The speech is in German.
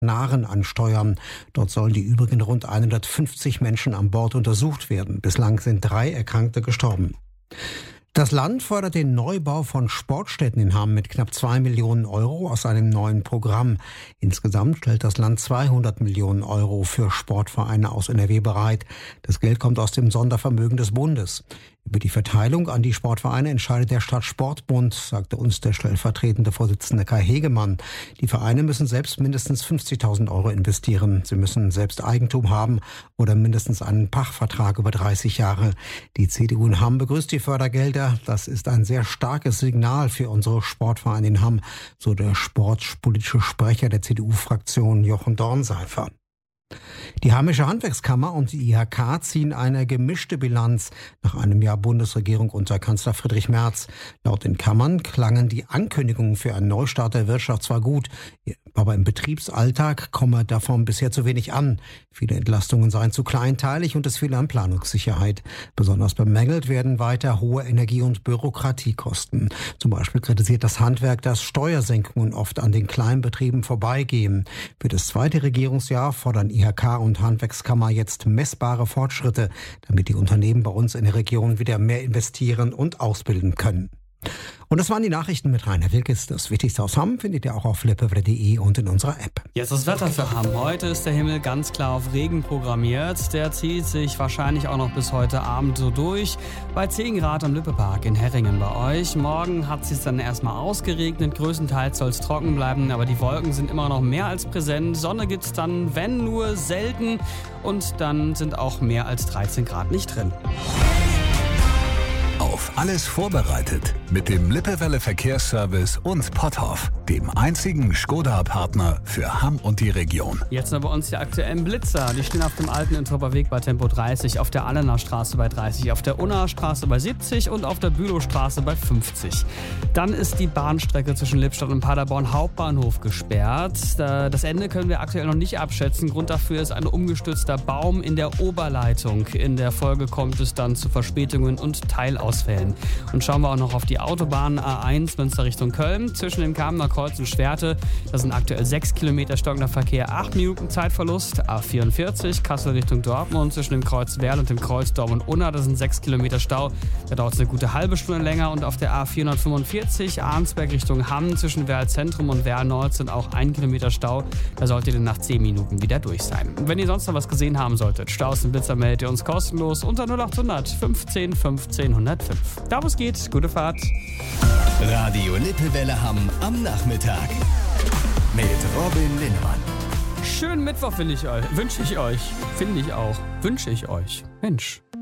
Knaren ansteuern. Dort sollen die übrigen rund 150 Menschen an Bord untersucht werden. Bislang sind 3 Erkrankte gestorben. Das Land fördert den Neubau von Sportstätten in Hamm mit knapp 2 Millionen Euro aus einem neuen Programm. Insgesamt stellt das Land 200 Millionen Euro für Sportvereine aus NRW bereit. Das Geld kommt aus dem Sondervermögen des Bundes. Über die Verteilung an die Sportvereine entscheidet der Stadtsportbund, sagte uns der stellvertretende Vorsitzende Kai Hegemann. Die Vereine müssen selbst mindestens 50.000 Euro investieren. Sie müssen selbst Eigentum haben oder mindestens einen Pachtvertrag über 30 Jahre. Die CDU in Hamm begrüßt die Fördergelder. Das ist ein sehr starkes Signal für unsere Sportvereine in Hamm, so der sportpolitische Sprecher der CDU-Fraktion Jochen Dornseifer. Die Hammische Handwerkskammer und die IHK ziehen eine gemischte Bilanz nach einem Jahr Bundesregierung unter Kanzler Friedrich Merz. Laut den Kammern klangen die Ankündigungen für einen Neustart der Wirtschaft zwar gut, aber im Betriebsalltag komme davon bisher zu wenig an. Viele Entlastungen seien zu kleinteilig und es fehle an Planungssicherheit. Besonders bemängelt werden weiter hohe Energie- und Bürokratiekosten. Zum Beispiel kritisiert das Handwerk, dass Steuersenkungen oft an den Kleinbetrieben vorbeigehen. Für das zweite Regierungsjahr fordern IHK und Handwerkskammer jetzt messbare Fortschritte, damit die Unternehmen bei uns in der Region wieder mehr investieren und ausbilden können. Und das waren die Nachrichten mit Rainer Wilkes. Das Wichtigste aus Hamm findet ihr auch auf lippewelle.de und in unserer App. Jetzt das Wetter für Hamm. Heute ist der Himmel ganz klar auf Regen programmiert. Der zieht sich wahrscheinlich auch noch bis heute Abend so durch. Bei 10 Grad am Lippepark in Herringen bei euch. Morgen hat es sich dann erstmal ausgeregnet. Größtenteils soll es trocken bleiben, aber die Wolken sind immer noch mehr als präsent. Sonne gibt es dann, wenn nur, selten. Und dann sind auch mehr als 13 Grad nicht drin. Auf alles vorbereitet mit dem Lippewelle Verkehrsservice und Potthoff, dem einzigen Skoda-Partner für Hamm und die Region. Jetzt noch bei uns die aktuellen Blitzer. Die stehen auf dem alten Introper Weg bei Tempo 30, auf der Allener Straße bei 30, auf der Unnaer Straße bei 70 und auf der Bülowstraße bei 50. Dann ist die Bahnstrecke zwischen Lippstadt und Paderborn Hauptbahnhof gesperrt. Das Ende können wir aktuell noch nicht abschätzen. Grund dafür ist ein umgestürzter Baum in der Oberleitung. In der Folge kommt es dann zu Verspätungen und Teilausfällen. Und schauen wir auch noch auf die Autobahn A1 Münster Richtung Köln. Zwischen dem Kamener Kreuz und Schwerte, das sind aktuell 6 Kilometer stockender Verkehr, 8 Minuten Zeitverlust. A44 Kassel Richtung Dortmund zwischen dem Kreuz Werl und dem Kreuz Dortmund-Unna, das sind 6 Kilometer Stau. Da dauert es eine gute halbe Stunde länger. Und auf der A445 Arnsberg Richtung Hamm zwischen Werl Zentrum und Werl Nord sind auch 1 Kilometer Stau. Da solltet ihr dann nach 10 Minuten wieder durch sein. Und wenn ihr sonst noch was gesehen haben solltet, Staus und Blitzer meldet ihr uns kostenlos unter 0800 15 15 105. Da wo es geht, gute Fahrt. Radio Lippewelle Hamm am Nachmittag mit Robin Linnemann. Schönen Mittwoch wünsche ich euch. Finde ich auch. Wünsche ich euch. Mensch.